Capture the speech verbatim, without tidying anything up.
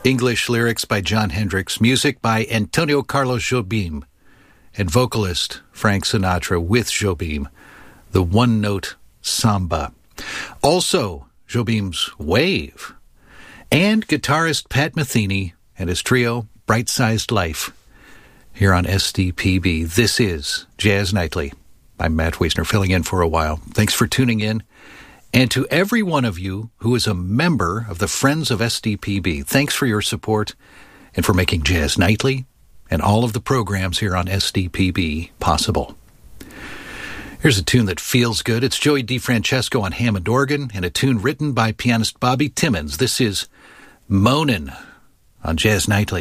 English lyrics by Jon Hendricks, music by Antonio Carlos Jobim, and vocalist Frank Sinatra with Jobim, the one-note samba. Also, Jobim's Wave, and guitarist Pat Metheny and his trio Bright-Sized Life here on S D P B. This is Jazz Nightly. I'm Matt Wiesner, filling in for a while. Thanks for tuning in. And to every one of you who is a member of the Friends of S D P B, thanks for your support and for making Jazz Nightly and all of the programs here on S D P B possible. Here's a tune that feels good. It's Joey DeFrancesco on Hammond organ and a tune written by pianist Bobby Timmons. This is Moanin' on Jazz Nightly.